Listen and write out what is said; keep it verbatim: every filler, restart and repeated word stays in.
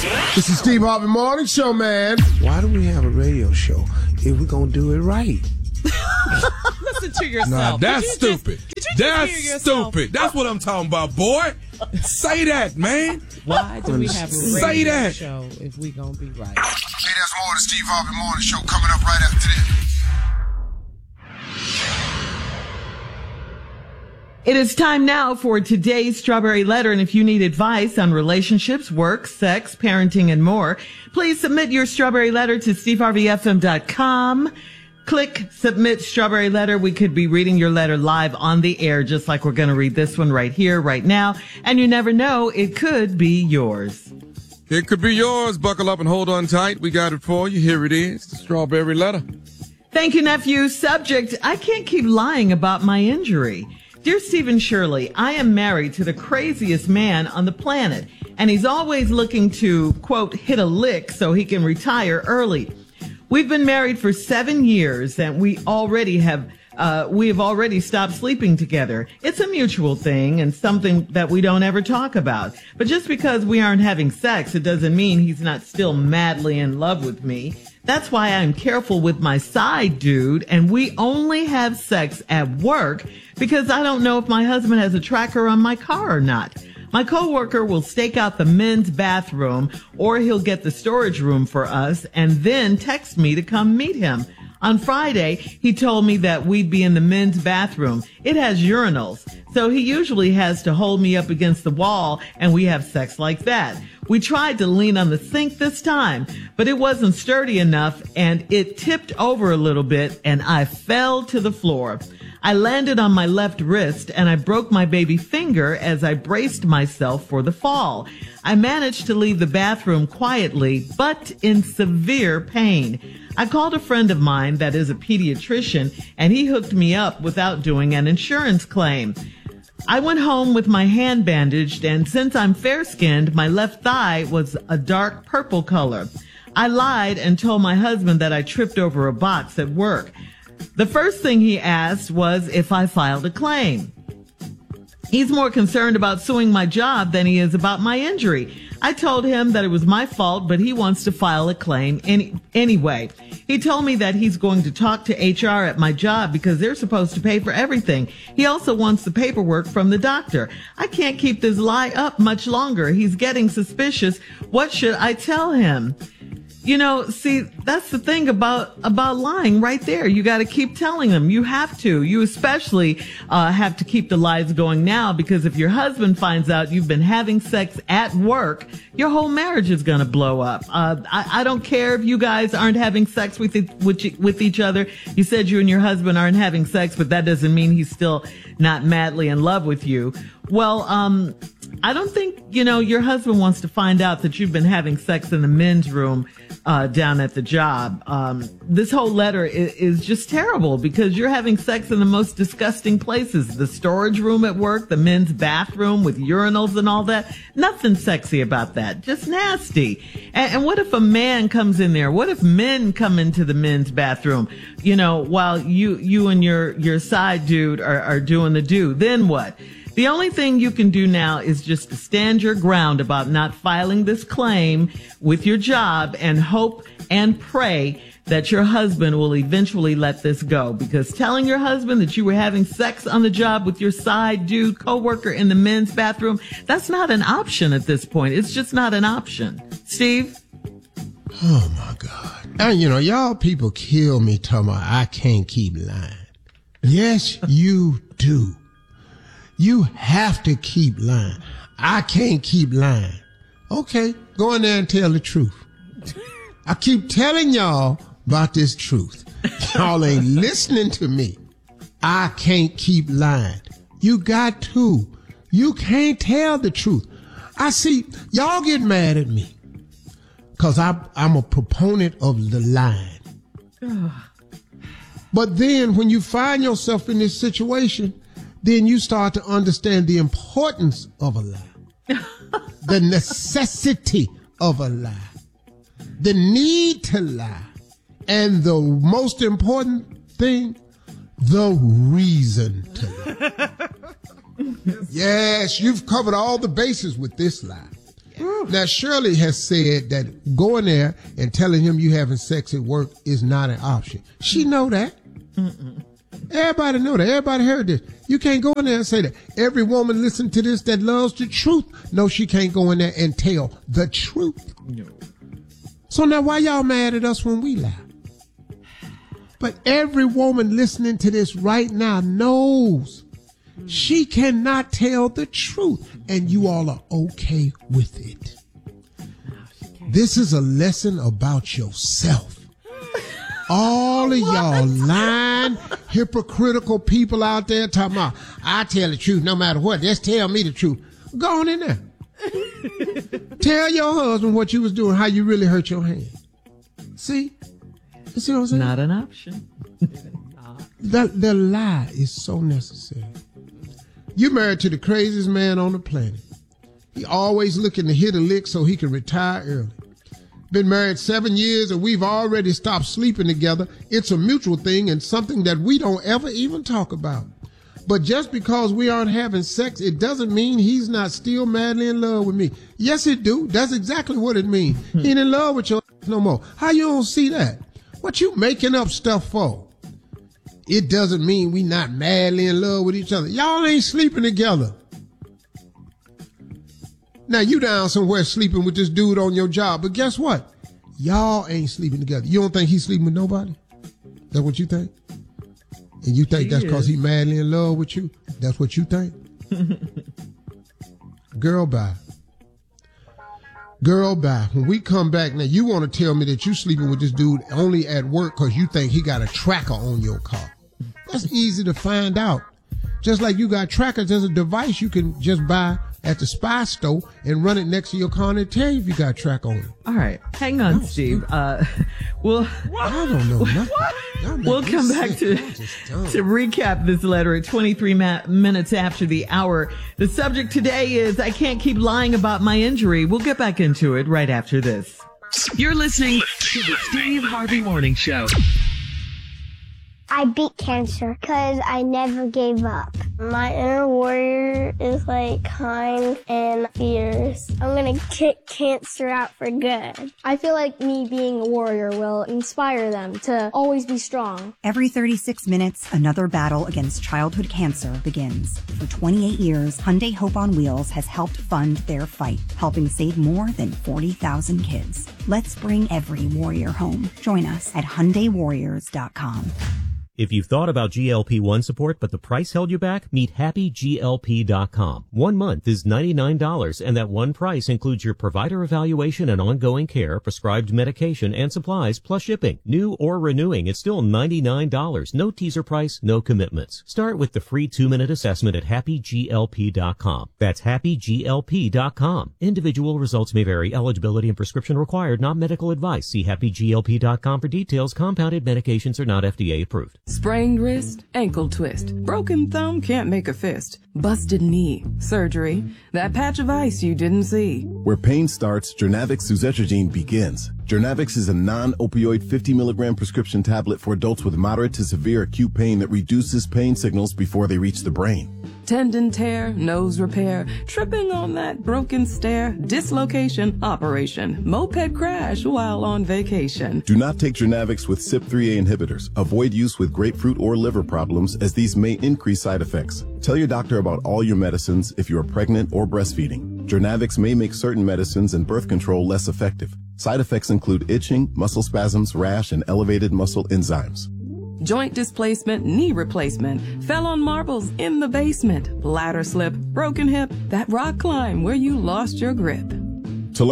This is Steve Harvey Morning Show, man. Why do we have a radio show if we're going to do it right? Listen to yourself. Nah, that's stupid. Just, you that's stupid. That's what I'm talking about, boy. Say that, man. Why do we have a radio Say that. show if we going to be right? Hey, there's more of the Steve Harvey Morning Show coming up right after this. It is time now for today's Strawberry Letter, and if you need advice on relationships, work, sex, parenting, and more, please submit your Strawberry Letter to steve harvey f m dot com. Click Submit Strawberry Letter. We could be reading your letter live on the air, just like we're going to read this one right here, right now. And you never know, it could be yours. It could be yours. Buckle up and hold on tight. We got it for you. Here it is, the Strawberry Letter. Thank you, nephew. Subject, I can't keep lying about my injury. Dear Stephen Shirley, I am married to the craziest man on the planet, and he's always looking to, quote, hit a lick so he can retire early. We've been married for seven years, and we already have uh, we have already stopped sleeping together. It's a mutual thing and something that we don't ever talk about. But just because we aren't having sex, it doesn't mean he's not still madly in love with me. That's why I'm careful with my side dude, and we only have sex at work because I don't know if my husband has a tracker on my car or not. My coworker will stake out the men's bathroom, or he'll get the storage room for us and then text me to come meet him. On Friday, he told me that we'd be in the men's bathroom. It has urinals, so he usually has to hold me up against the wall, and we have sex like that. We tried to lean on the sink this time, but it wasn't sturdy enough, and it tipped over a little bit, and I fell to the floor. I landed on my left wrist, and I broke my baby finger as I braced myself for the fall. I managed to leave the bathroom quietly, but in severe pain. I called a friend of mine that is a pediatrician, and he hooked me up without doing an insurance claim. I went home with my hand bandaged, and since I'm fair-skinned, my left thigh was a dark purple color. I lied and told my husband that I tripped over a box at work. The first thing he asked was if I filed a claim. He's more concerned about suing my job than he is about my injury. I told him that it was my fault, but he wants to file a claim any, anyway. He told me that he's going to talk to H R at my job because they're supposed to pay for everything. He also wants the paperwork from the doctor. I can't keep this lie up much longer. He's getting suspicious. What should I tell him? You know, see, that's the thing about, about lying right there. You got to keep telling them. You have to. You especially uh, have to keep the lies going now, because if your husband finds out you've been having sex at work, your whole marriage is going to blow up. Uh, I, I don't care if you guys aren't having sex with, it, with, with each other. You said you and your husband aren't having sex, but that doesn't mean he's still not madly in love with you. Well, um, I don't think, you know, your husband wants to find out that you've been having sex in the men's room uh, down at the job. Um, this whole letter is, is just terrible because you're having sex in the most disgusting places. The storage room at work, the men's bathroom with urinals and all that. Nothing sexy about that. Just nasty. And, and what if a man comes in there? What if men come into the men's bathroom, you know, while you, you and your, your side dude are, are doing the do? Then what? The only thing you can do now is just to stand your ground about not filing this claim with your job and hope and pray that your husband will eventually let this go. Because telling your husband that you were having sex on the job with your side dude coworker in the men's bathroom, that's not an option at this point. It's just not an option. Steve? Oh, my God. And, you know, y'all people kill me talking about I can't keep lying. Yes, you do. You have to keep lying. I can't keep lying. Okay, go in there and tell the truth. I keep telling y'all about this truth. Y'all ain't listening to me. I can't keep lying. You got to. You can't tell the truth. I see, y'all get mad at me because I'm a proponent of the lying. But then when you find yourself in this situation, then you start to understand the importance of a lie, the necessity of a lie, the need to lie, and the most important thing, the reason to lie. Yes, you've covered all the bases with this lie. Now, Shirley has said that going there and telling him you having sex at work is not an option. She know that. Mm-mm. Everybody know that. Everybody heard this. You can't go in there and say that. Every woman listen to this that loves the truth. No, she can't go in there and tell the truth. No. So now why y'all mad at us when we lie? But every woman listening to this right now knows she cannot tell the truth, and you all are okay with it. This is a lesson about yourself. All of y'all lying, hypocritical people out there talking about, I tell the truth no matter what. Just tell me the truth. Go on in there. Tell your husband what you was doing, how you really hurt your hand. See? You see what I'm saying? Not an option. the, the lie is so necessary. You married to the craziest man on the planet. He always looking to hit a lick so he can retire early. Been married seven years and we've already stopped sleeping together. It's a mutual thing and something that we don't ever even talk about. But just because we aren't having sex, it doesn't mean he's not still madly in love with me. Yes, it do. That's exactly what it means. He ain't in love with your ass no more. How you don't see that? What you making up stuff for? It doesn't mean we not madly in love with each other. Y'all ain't sleeping together. Now you down somewhere sleeping with this dude on your job, but guess what? Y'all ain't sleeping together. You don't think he's sleeping with nobody? That's what you think? And you think she that's because he madly in love with you? That's what you think? Girl, bye. Girl, bye. When we come back, now you want to tell me that you sleeping with this dude only at work because you think he got a tracker on your car. That's easy to find out. Just like you got trackers, there's a device you can just buy at the spy store and run it next to your car and tell you if you got track on it. All right. Hang on, no, Steve. Uh, we'll, I don't know nothing. We'll come back to, to recap this letter at twenty-three ma- minutes after the hour. The subject today is I can't keep lying about my injury. We'll get back into it right after this. You're listening to the Steve Harvey Morning Show. I beat cancer because I never gave up. My inner warrior is like kind and fierce. I'm gonna kick cancer out for good. I feel like me being a warrior will inspire them to always be strong. Every thirty-six minutes, another battle against childhood cancer begins. For twenty-eight years, Hyundai Hope on Wheels has helped fund their fight, helping save more than forty thousand kids. Let's bring every warrior home. Join us at Hyundai Warriors dot com. If you've thought about G L P one support but the price held you back, meet Happy G L P dot com. One month is ninety-nine dollars, and that one price includes your provider evaluation and ongoing care, prescribed medication, and supplies, plus shipping. New or renewing, it's still ninety-nine dollars. No teaser price, no commitments. Start with the free two-minute assessment at Happy G L P dot com. That's Happy G L P dot com. Individual results may vary. Eligibility and prescription required, not medical advice. See Happy G L P dot com for details. Compounded medications are not F D A approved. Sprained wrist, ankle twist, broken thumb, can't make a fist, busted knee, surgery, that patch of ice you didn't see. Where pain starts, Jernavix suzetrigine begins. Jernavix is a non-opioid fifty milligram prescription tablet for adults with moderate to severe acute pain that reduces pain signals before they reach the brain. Tendon tear, nose repair, tripping on that broken stair, dislocation, operation, moped crash while on vacation. Do not take Jernavix with C Y P three A inhibitors. Avoid use with grapefruit or liver problems, as these may increase side effects. Tell your doctor about all your medicines if you are pregnant or breastfeeding. Jernavix may make certain medicines and birth control less effective. Side effects include itching, muscle spasms, rash, and elevated muscle enzymes. Joint displacement, knee replacement, fell on marbles in the basement, ladder slip, broken hip, that rock climb where you lost your grip.